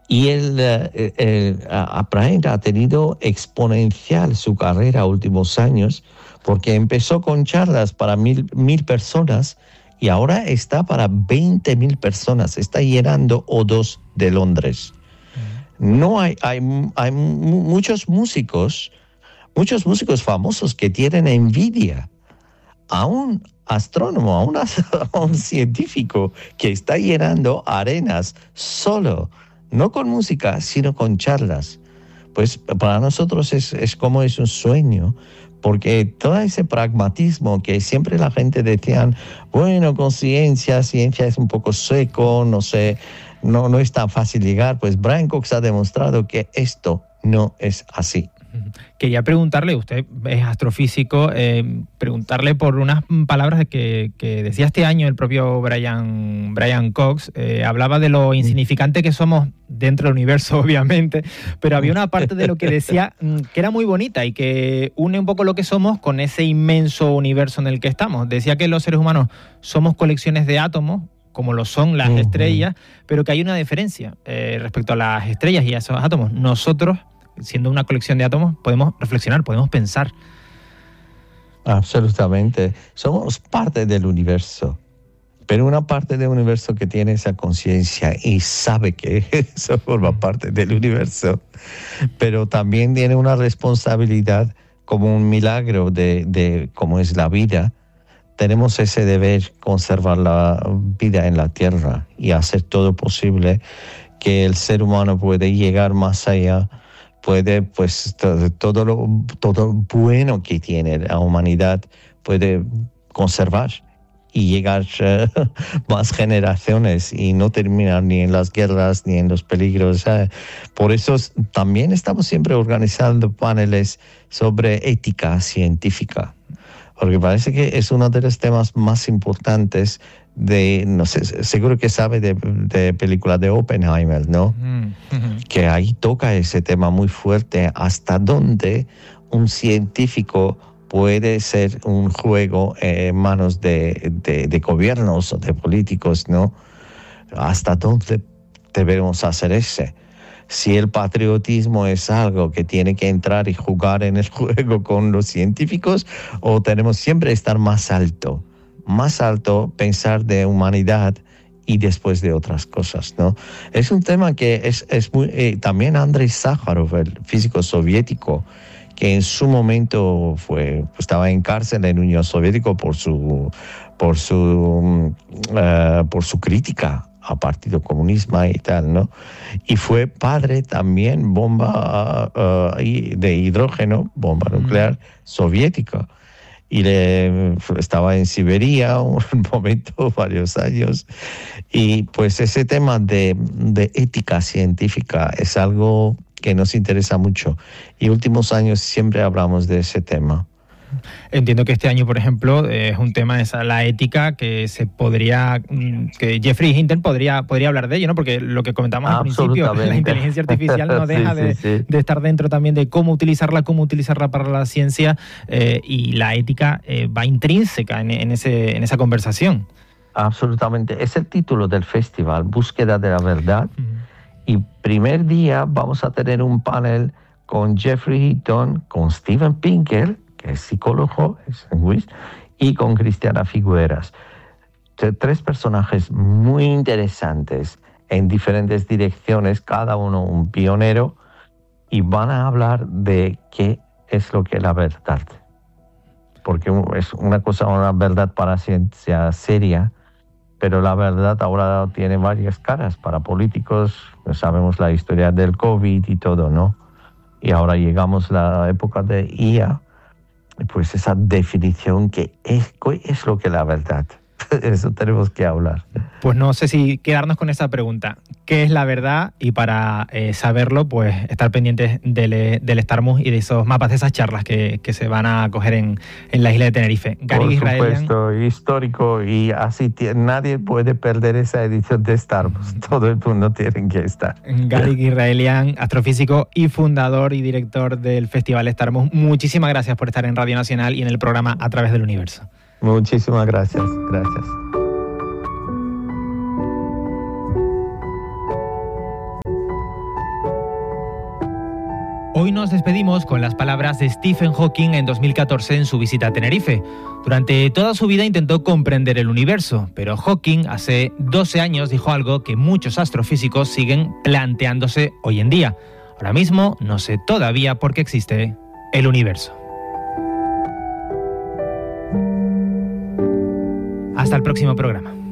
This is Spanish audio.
Y Brian ha tenido exponencial su carrera últimos años, porque empezó con charlas para 1,000 personas y ahora está para 20,000 personas. Está llenando O2 de Londres. No hay muchos músicos famosos que tienen envidia a un astrónomo, a un científico que está llenando arenas solo, no con música, sino con charlas. Pues para nosotros es como es un sueño, porque todo ese pragmatismo que siempre la gente decía, bueno, con ciencia es un poco seco, no sé, no es tan fácil llegar, pues Brian Cox ha demostrado que esto no es así. Quería preguntarle, usted es astrofísico, preguntarle por unas palabras que decía este año el propio Brian Cox. Hablaba de lo insignificante que somos dentro del universo, obviamente, pero había una parte de lo que decía que era muy bonita y que une un poco lo que somos con ese inmenso universo en el que estamos. Decía que los seres humanos somos colecciones de átomos, como lo son las estrellas, pero que hay una diferencia respecto a las estrellas y a esos átomos. Nosotros, siendo una colección de átomos, podemos reflexionar, podemos pensar. Absolutamente. Somos parte del universo, pero una parte del universo que tiene esa conciencia y sabe que eso forma parte del universo, pero también tiene una responsabilidad como un milagro de cómo es la vida. Tenemos ese deber, conservar la vida en la Tierra y hacer todo posible que el ser humano puede llegar más allá, puede, pues, todo bueno que tiene la humanidad puede conservar y llegar más generaciones y no terminar ni en las guerras ni en los peligros. Por eso también estamos siempre organizando paneles sobre ética científica, porque parece que es uno de los temas más importantes no sé, seguro que sabe de película de Oppenheimer, ¿no? Que ahí toca ese tema muy fuerte, hasta dónde un científico puede ser un juego en manos de gobiernos o de políticos, ¿no? Hasta dónde debemos hacer ese. Si el patriotismo es algo que tiene que entrar y jugar en el juego con los científicos, o tenemos siempre estar más alto, pensar de humanidad y después de otras cosas, ¿no? Es un tema que es muy... también Andrei Sájarov, el físico soviético, que en su momento estaba en cárcel en la Unión Soviética por su crítica al Partido Comunista y tal, ¿no? Y fue padre también bomba de hidrógeno, bomba nuclear soviética. Y estaba en Siberia un momento, varios años. Y pues ese tema de ética científica es algo que nos interesa mucho. Y últimos años siempre hablamos de ese tema. Entiendo que este año, por ejemplo, es un tema, la ética, que que Geoffrey Hinton podría hablar de ello, ¿no? Porque lo que comentamos al principio, la inteligencia artificial no deja de estar dentro también de cómo utilizarla para la ciencia, y la ética va intrínseca en esa conversación. Absolutamente. Es el título del festival, Búsqueda de la Verdad. Y primer día vamos a tener un panel con Geoffrey Hinton, con Steven Pinker, que es psicólogo, es lingüista, y con Cristiana Figueras. 3 personajes muy interesantes en diferentes direcciones, cada uno un pionero, y van a hablar de qué es lo que es la verdad. Porque es una verdad para ciencia seria, pero la verdad ahora tiene varias caras. Para políticos, sabemos la historia del COVID y todo, ¿no? Y ahora llegamos a la época de IA, pues esa definición que es lo que es la verdad. Eso tenemos que hablar. Pues no sé si quedarnos con esa pregunta. ¿Qué es la verdad? Y para saberlo, pues estar pendientes del Starmus y de esos mapas, de esas charlas que se van a coger en la isla de Tenerife. Gary Por supuesto, histórico, y así nadie puede perder esa edición de Starmus. Todo el mundo tiene que estar. Gary Israelian, astrofísico y fundador y director del Festival Starmus. Muchísimas gracias por estar en Radio Nacional y en el programa A Través del Universo. Muchísimas gracias. Gracias. Hoy nos despedimos con las palabras de Stephen Hawking en 2014 en su visita a Tenerife. Durante toda su vida intentó comprender el universo, pero Hawking hace 12 años dijo algo que muchos astrofísicos siguen planteándose hoy en día. Ahora mismo no sé todavía por qué existe el universo. Hasta el próximo programa.